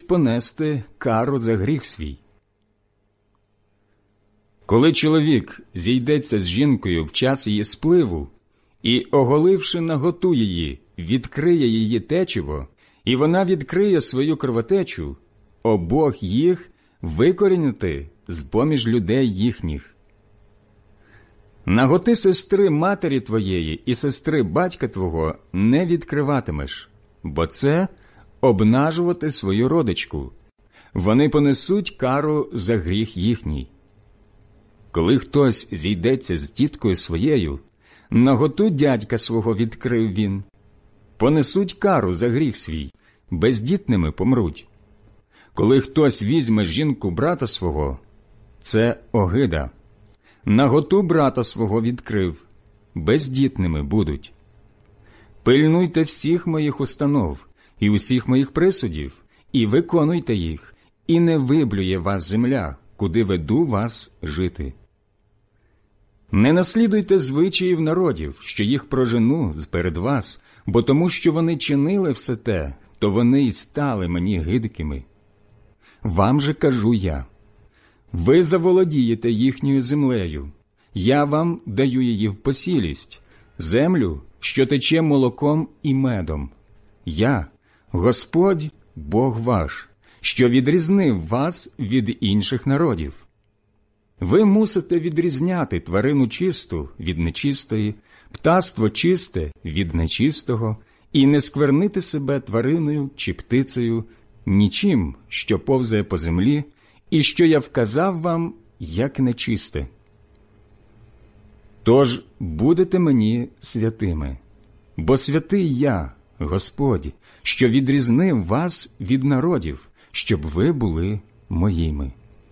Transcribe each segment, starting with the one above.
мусить понести кару за гріх свій. Коли чоловік зійдеться з жінкою в час її спливу і, оголивши наготу її, відкриє її течіво, і вона відкриє свою кровотечу, обох їх викорінити з-поміж людей їхніх. Наготи сестри матері твоєї і сестри батька твого не відкриватимеш, бо це обнажувати свою родичку. Вони понесуть кару за гріх їхній. Коли хтось зійдеться з тіткою своєю, наготу дядька свого відкрив він. Понесуть кару за гріх свій, бездітними помруть. Коли хтось візьме жінку брата свого, це огида. Наготу брата свого відкрив, бездітними будуть. Пильнуйте всіх моїх установ і усіх моїх присудів, і виконуйте їх, і не виблює вас земля, куди веду вас жити. Не наслідуйте звичаїв народів, що їх прожену перед вас, бо тому, що вони чинили все те, то вони й стали мені гидкими. Вам же кажу я, ви заволодієте їхньою землею, я вам даю її в посілість, землю, що тече молоком і медом. Я, Господь, Бог ваш, що відрізнив вас від інших народів. Ви мусите відрізняти тварину чисту від нечистої, птаство чисте від нечистого, і не сквернити себе твариною чи птицею, нічим, що повзає по землі, і що я вказав вам, як нечисте. Тож будете мені святими, бо святий я, Господь, що відрізнив вас від народів, щоб ви були моїми.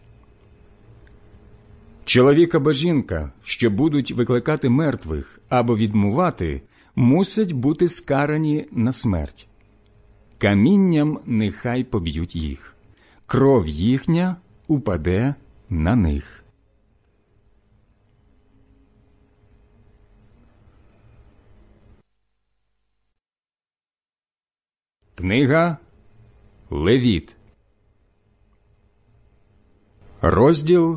Чоловік або жінка, що будуть викликати мертвих або відмувати, мусять бути скарані на смерть. Камінням нехай поб'ють їх, кров їхня упаде на них. Книга Левіт, розділ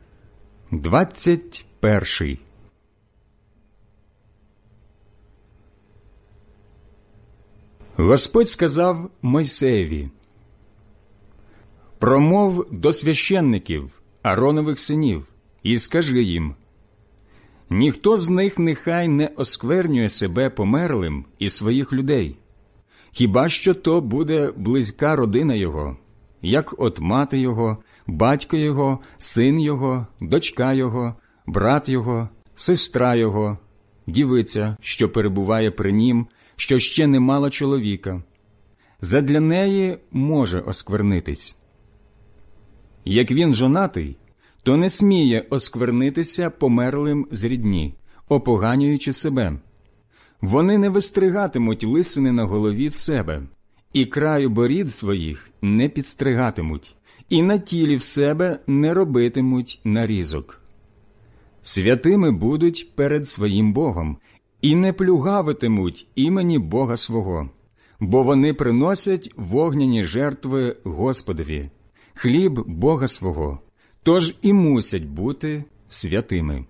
21. Господь сказав Мойсеєві: «Промов до священників, Ааронових синів, і скажи їм: ніхто з них нехай не осквернює себе померлим і своїх людей, хіба що то буде близька родина його, як от мати його, батько його, син його, дочка його, брат його, сестра його, дівиця, що перебуває при нім, що ще не мала чоловіка. Задля неї може осквернитись. Як він жонатий, то не сміє осквернитися померлим з рідні, опоганюючи себе. Вони не вистригатимуть лисини на голові в себе, і краю борід своїх не підстригатимуть, і на тілі в себе не робитимуть нарізок. Святими будуть перед своїм Богом, і не плюгавитимуть імені Бога свого, бо вони приносять вогняні жертви Господові, хліб Бога свого, тож і мусять бути святими.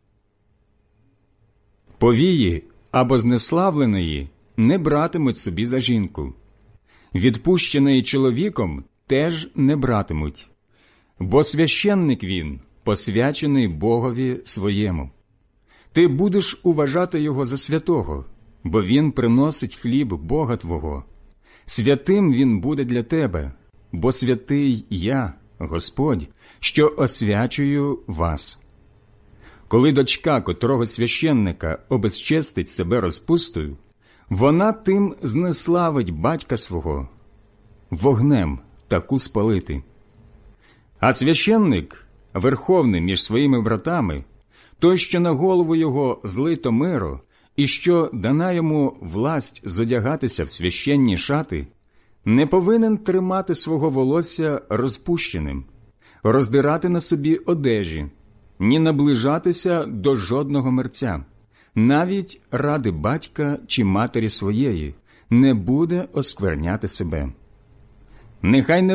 Повії або знеславленої не братимуть собі за жінку, відпущеної чоловіком теж не братимуть, бо священник він, посвячений Богові своєму. Ти будеш уважати його за святого, бо він приносить хліб Бога твого. Святим він буде для тебе, бо святий я, Господь, що освячую вас. Коли дочка котрого священника обезчестить себе розпустою, вона тим знеславить батька свого, вогнем таку спалити. А священник, верховний між своїми братами, той, що на голову його злито миро, і що дана йому власть зодягатися в священні шати, не повинен тримати свого волосся розпущеним, роздирати на собі одежі, ні наближатися до жодного мерця, навіть ради батька чи матері своєї, не буде оскверняти себе. Нехай не